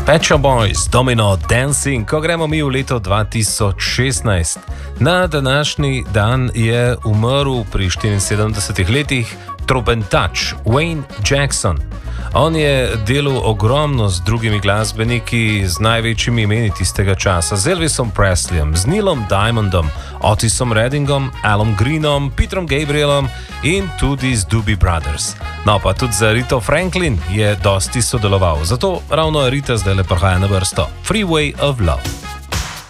Pet Shop Boys, Domino Dancing, ko gremo mi v leto 2016. Na današnji dan je umrl pri 74 letih trobentač Wayne Jackson. On je delal ogromno z drugimi glasbeniki, z največjimi imeni tistega časa, z Elvisom Presleyem, z Neilom Diamondom, Otisom Reddingom, Alom Greenom, Petrom Gabrielom in tudi z Doobie Brothers. No, pa tudi za Rito Franklin je dosti sodeloval, zato ravno Rita zdaj le prihaja na vrsto. Freeway of Love.